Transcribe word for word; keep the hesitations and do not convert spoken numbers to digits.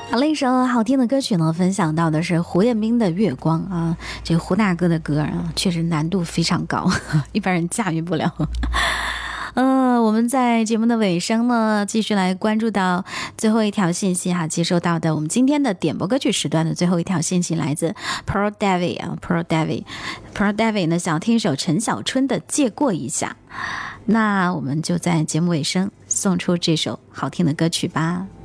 好了，一首好听的歌曲呢，分享到的是胡彦斌的《月光》啊，这个胡大哥的歌啊，确实难度非常高，一般人驾驭不了。呃，我们在节目的尾声呢，继续来关注到最后一条信息哈，接收到的我们今天的点播歌曲时段的最后一条信息来自 Pearl David 啊 ，Pearl David，Pearl David 呢想听一首陈小春的《借过一下》，那我们就在节目尾声送出这首好听的歌曲吧。